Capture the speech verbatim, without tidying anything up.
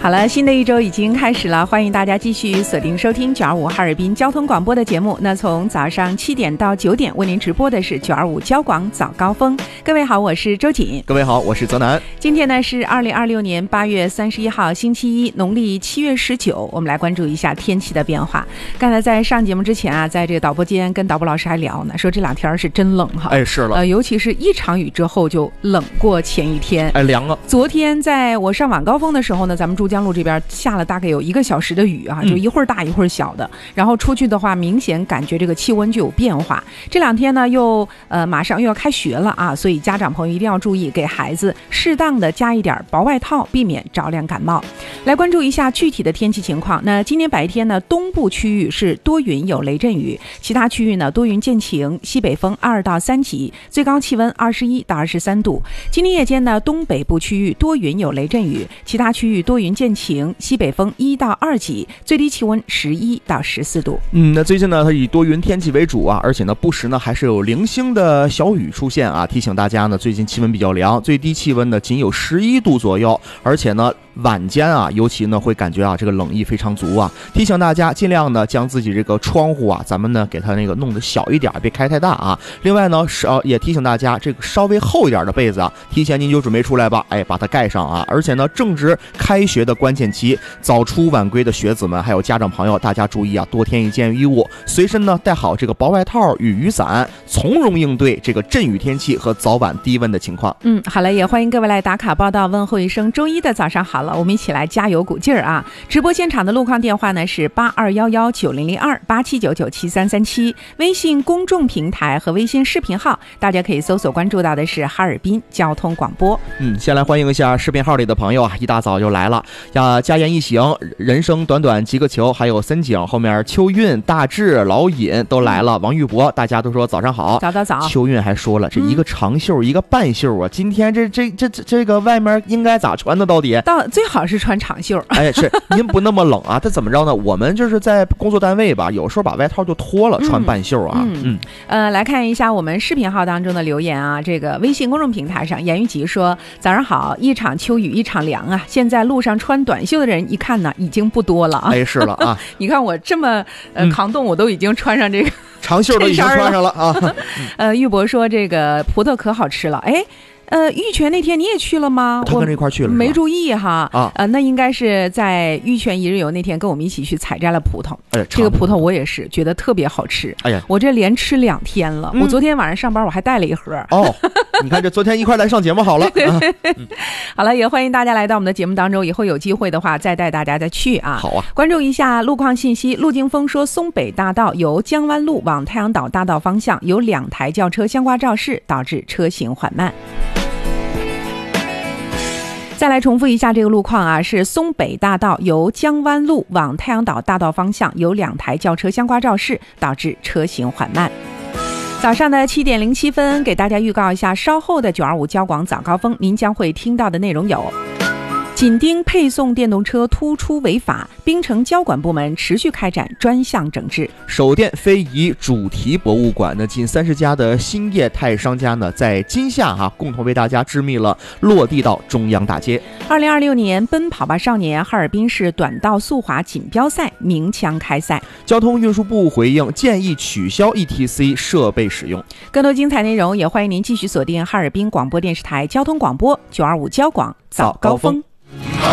好了，新的一周已经开始了，欢迎大家继续锁定收听九二五哈尔滨交通广播的节目。那从早上七点到九点为您直播的是九二五交广早高峰。各位好，我是周瑾。 各位好，我是泽南。 今天呢是二零二六年八月三十一号星期一，农历七月十九。我们来关注一下天气的变化。刚才在上节目之前啊，在这个导播间跟导播老师还聊呢，说这两天是真冷哈。 哎，是了， 呃，尤其是一场雨之后就冷过前一天。 哎，凉了。 昨天在我上晚高峰的时候呢，咱们珠江路这边下了大概有一个小时的雨啊，就一会儿大一会儿小的、嗯、然后出去的话明显感觉这个气温就有变化。这两天呢又呃马上又要开学了啊，所以家长朋友一定要注意，给孩子适当的加一点薄外套，避免着凉感冒。来关注一下具体的天气情况。那今天白天呢，东部区域是多云有雷阵雨，其他区域呢多云见晴，西北风二到三级，最高气温二十一到二十三度。今天夜间呢，东北部区域多云有雷阵雨，其他区域多云见晴，西北风一到二级，最低气温十一到十四度。 嗯，那最近呢，它以多云天气为主啊，而且呢，不时呢还是有零星的小雨出现啊。提醒大家呢，最近气温比较凉，最低气温呢仅有十一度左右，而且呢晚间啊，尤其呢会感觉啊这个冷意非常足啊。提醒大家尽量呢将自己这个窗户啊，咱们呢给它那个弄得小一点，别开太大啊。另外呢，呃也提醒大家，这个稍微厚一点的被子啊，提前您就准备出来吧，哎，把它盖上啊。而且呢，正值开学的关键期，早出晚归的学子们还有家长朋友，大家注意啊，多添一件衣物，随身呢带好这个薄外套与雨伞，从容应对这个阵雨天气和早晚低温的情况。 嗯，好了，也欢迎各位来打卡报道，问候一声周一的早上好了，我们一起来加油鼓劲儿啊！直播现场的路况电话呢是八二幺幺九零零二八七九九七三三七，微信公众平台和微信视频号，大家可以搜索关注到的是哈尔滨交通广播。 嗯，先来欢迎一下视频号里的朋友啊，一大早就来了呀！家言一行、人生短短几个球，还有森景，后面秋韵、大志、老尹都来了。王玉博，大家都说早上好， 早早早。 秋韵还说了，这一个长袖、嗯、一个半袖啊，今天这这这这这个外面应该咋穿的？到底到最好是穿长袖。 哎，是您不那么冷啊？他怎么着呢？我们就是在工作单位吧，有时候把外套就脱了，穿半袖啊。 嗯嗯呃，来看一下我们视频号当中的留言啊。这个微信公众平台上，严玉吉说：“早上好，一场秋雨一场凉啊！现在路上穿短袖的人一看呢，已经不多了啊。” 哎，是了啊。 你看我这么呃抗冻，我都已经穿上这个、嗯、 长袖都已经穿上了啊。 呃，玉博说这个葡萄可好吃了，哎。呃，玉泉那天你也去了吗？ 他跟着一块去了， 没注意哈。 啊， 呃，那应该是在玉泉一日游那天跟我们一起去采摘了葡萄。哎，这个葡萄我也是觉得特别好吃。哎呀，我这连吃两天了。嗯、我昨天晚上上班我还带了一盒。 哦，你看这昨天一块来上节目好了。 对对对、啊嗯、好了，也欢迎大家来到我们的节目当中，以后有机会的话再带大家再去啊。 好啊， 关注一下路况信息。陆京峰说，松北大道由江湾路往太阳岛大道方向有两台轿车相挂肇事，导致车行缓慢。再来重复一下这个路况啊，是松北大道由江湾路往太阳岛大道方向有两台轿车相挂肇事，导致车行缓慢。早上的七点零七分，给大家预告一下稍后的九二五交广早高峰，您将会听到的内容有：紧盯配送电动车突出违法，槟城交管部门持续开展专项整治。 首店非遗主题博物馆呢，近三十家的兴业泰商家呢，在今夏哈、啊、共同为大家致密了落地到中央大街。 二零二六年奔跑吧少年哈尔滨市短道速滑锦标赛鸣枪开赛。 交通运输部回应建议取消 E T C 设备使用。 更多精彩内容也欢迎您继续锁定哈尔滨广播电视台交通广播九二五交广早高峰。